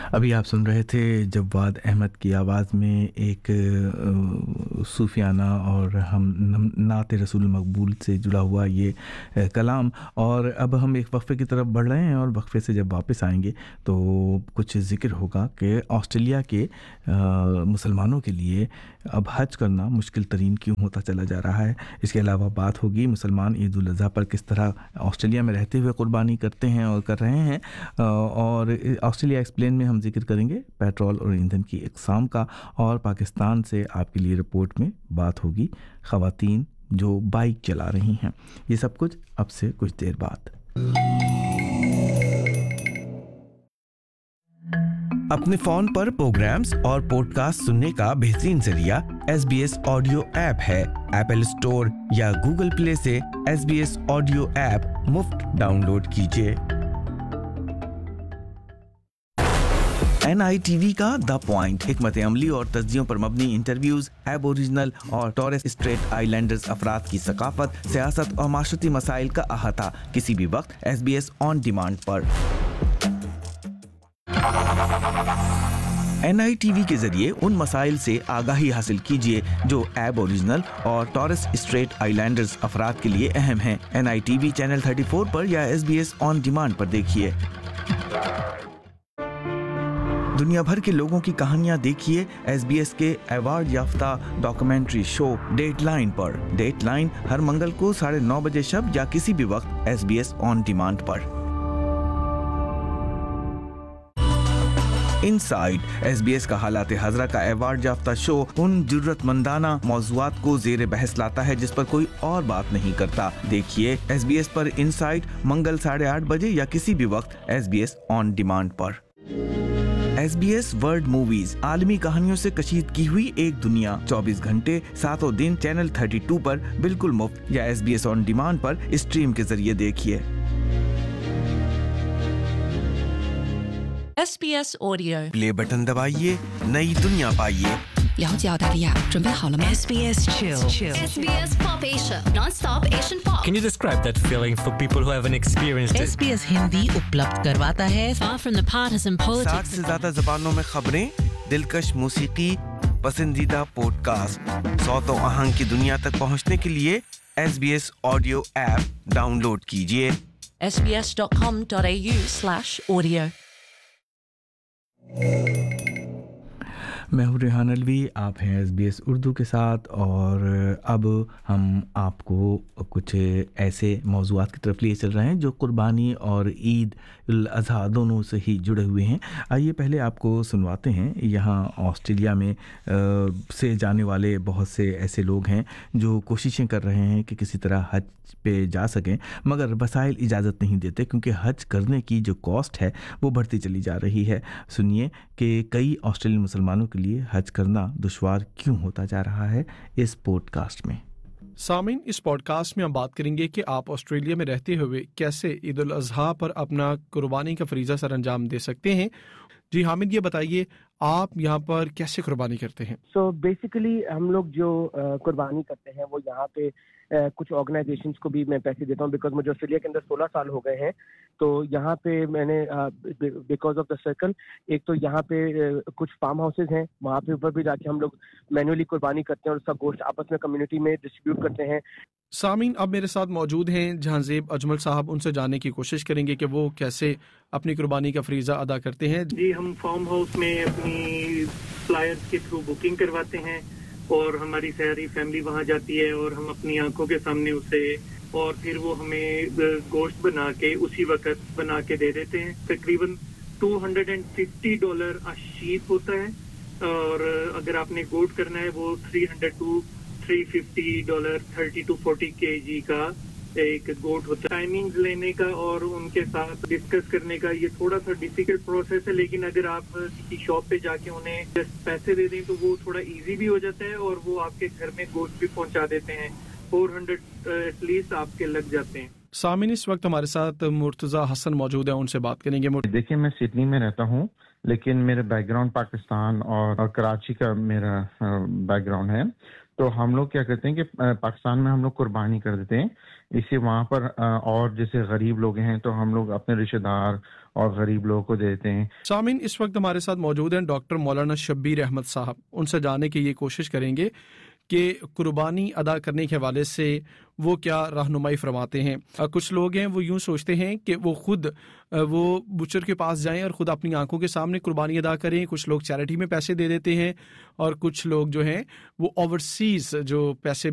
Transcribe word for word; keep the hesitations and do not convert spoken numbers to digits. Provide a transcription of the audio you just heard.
अभी आप सुन रहे थे जवाद अहमद की आवाज़ में एक सूफियाना और हम नात रसूल मकबूल से जुड़ा हुआ ये कलाम। और अब हम एक वक्फे की तरफ बढ़ रहे हैं और वक्फे से जब वापस आएंगे तो कुछ ज़िक्र होगा कि ऑस्ट्रेलिया के मुसलमानों के लिए अब हज करना मुश्किल तरीन क्यों होता चला जा रहा है। इसके अलावा बात होगी मुसलमान ईद उल अज़हा पर किस तरह ऑस्ट्रेलिया में रहते हुए कुर्बानी करते हैं और कर रहे हैं। और ऑस्ट्रेलिया एक्सप्लेन में हम जिक्र करेंगे पेट्रोल और ईंधन की इकसाम का। और पाकिस्तान से आपके लिए रिपोर्ट में बात होगी ख़वातीन जो बाइक चला रही हैं। ये सब कुछ अब से कुछ देर बाद। अपने फ़ोन पर प्रोग्राम्स और पॉडकास्ट सुनने का बेहतरीन जरिया S B S audio app है। एप्पल स्टोर या गूगल प्ले से S B S audio app मुफ्त डाउनलोड कीजिए। एन आई टी वी का द पॉइंट हिकमत अमली और तज्जियों पर मबनी इंटरव्यूज एबोरिजिनल और टॉरेस स्ट्रेट आइलैंडर्स अफराद की सकाफत, सियासत और माशरती मसाइल का अहाता किसी भी वक्त S B S on demand पर। एन आई टी वी के जरिए उन मसाइल से आगाही हासिल कीजिए जो एबोरिजिनल और टॉरेस स्ट्रेट आइलैंडर्स अफराद के लिए अहम हैं। N I T V channel चौंतीस पर या S B S on demand पर देखिए। दुनिया भर के लोगों की कहानियां देखिए एस बी एस के अवार्ड याफ्ता डॉक्यूमेंट्री शो डेडलाइन पर। डेडलाइन हर मंगल को साढ़े नौ बजे शब या किसी भी वक्त S B S on demand पर। इनसाइड एस बी एस का हालात हज़रा का अवार्ड याफ्ता शो उन जुर्रतमंदाना मौज़ूआत को ज़ेरे बहस लाता है जिस पर कोई और बात नहीं करता। देखिए एस बी एस पर इनसाइड मंगल साढ़े आठ बजे या किसी भी वक्त S B S on demand पर। S B S world movies आलमी कहानियों से कशीद की हुई एक दुनिया चौबीस घंटे सातों दिन चैनल बत्तीस पर बिल्कुल मुफ्त या S B S on demand पर स्ट्रीम के जरिए देखिए। S B S Audio play button दबाइए, नई दुनिया पाइए। 了解澳大利亚，准备好了吗 ？S B S Chill. S B S Pop Asia, non-stop Asian pop. Can you describe that feeling for people who haven't experienced it? S B S Hindi उपलब्ध करवाता है Far from the partisan साठ politics. से ज्यादा जबानों में खबरें, दिलकश मौसीकी, पसंदीदा पॉडकास्ट, सौतों आहंग की दुनिया तक पहुंचने के लिए S B S audio app download कीजिए। S B S dot com dot A U slash audio मैं हूँ रेहान अलवी, आप हैं एस बी एस उर्दू के साथ। और अब हम आपको कुछ ऐसे मौज़ूआत की तरफ लिए चल रहे हैं जो कुर्बानी और ईद उल अज़हा दोनों से ही जुड़े हुए हैं। आइए पहले आपको सुनवाते हैं। यहाँ ऑस्ट्रेलिया में आ, से जाने वाले बहुत से ऐसे लोग हैं जो कोशिशें कर रहे हैं कि किसी तरह हज पे जा सकें, मगर वसाइल इजाज़त नहीं देते क्योंकि हज करने की जो कॉस्ट है वो बढ़ती चली जा रही है। सुनिए कि कई ऑस्ट्रेलियन मुसलमानों के लिए हज करना दुश्वार क्यों होता जा रहा है इस पॉडकास्ट में। सामीन, इस पॉडकास्ट में हम बात करेंगे कि आप ऑस्ट्रेलिया में रहते हुए कैसे ईद उल अज़हा पर अपना कुर्बानी का फरीज़ा सर अंजाम दे सकते हैं। जी हामिद, ये बताइए आप यहाँ पर कैसे कुर्बानी करते हैं? सो so बेसिकली हम लोग जो कुर्बानी करते हैं वो यहाँ पे uh, कुछ ऑर्गेनाइजेशंस को भी मैं पैसे देता हूँ बिकॉज मुझे ऑस्ट्रेलिया के अंदर सोलह साल हो गए हैं। तो यहाँ पे मैंने बिकॉज ऑफ द सर्कल एक तो यहाँ पे uh, कुछ फार्म हाउसेज हैं, वहाँ पे ऊपर भी जाके हम लोग मैनुअली कुर्बानी करते हैं और उसका गोश्त आपस में कम्युनिटी में डिस्ट्रीब्यूट करते हैं। सामीन, अब मेरे साथ मौजूद हैं जहांजेब अजमल साहब, उनसे जानने की कोशिश करेंगे कि वो कैसे अपनी कुर्बानी का फरीज़ा अदा करते हैं। जी, हम फार्म हाउस में अपनी फ्लायर्स के थ्रू बुकिंग करवाते हैं और हमारी सारी फैमिली वहाँ जाती है और हम अपनी आंखों के सामने उसे और फिर वो हमें गोश्त बना के उसी वक्त बना के दे देते हैं। तकरीबन दो सौ पचास डॉलर अ शीप होता है और अगर आपने गोट करना है वो तीन सौ टू तीन सौ पचास डॉलर तीस टू चालीस केजी का एक गोट होता है। टाइमिंग्स लेने का और उनके साथ डिस्कस करने का ये थोड़ा सा डिफिकल्ट प्रोसेस है, लेकिन अगर आप किसी शॉप पे जाके उन्हें जस्ट पैसे दे दें तो वो थोड़ा इजी भी हो जाता है और वो आपके घर में गोश्त भी पहुंचा देते हैं। चार सौ एटलीस्ट आपके लग जाते हैं। सामिन, इस वक्त हमारे साथ मुर्तजा हसन मौजूद है, उनसे बात करेंगे। देखिए, मैं सिडनी में रहता हूँ लेकिन मेरा बैकग्राउंड पाकिस्तान और, और कराची का मेरा बैकग्राउंड है। تو ہم لوگ کیا کرتے ہیں کہ پاکستان میں ہم لوگ قربانی کر دیتے ہیں، اسی وہاں پر اور جیسے غریب لوگ ہیں تو ہم لوگ اپنے رشتہ دار اور غریب لوگوں کو دیتے ہیں۔ سامعین، اس وقت ہمارے ساتھ موجود ہیں ڈاکٹر مولانا شبیر احمد صاحب، ان سے جاننے کی یہ کوشش کریں گے کہ قربانی ادا کرنے کے حوالے سے وہ کیا رہنمائی فرماتے ہیں۔ کچھ لوگ ہیں وہ یوں سوچتے ہیں کہ وہ خود وہ بچر کے پاس جائیں اور خود اپنی آنکھوں کے سامنے قربانی ادا کریں، کچھ لوگ چیریٹی میں پیسے دے دیتے ہیں، اور کچھ لوگ جو ہیں وہ اوورسیز جو پیسے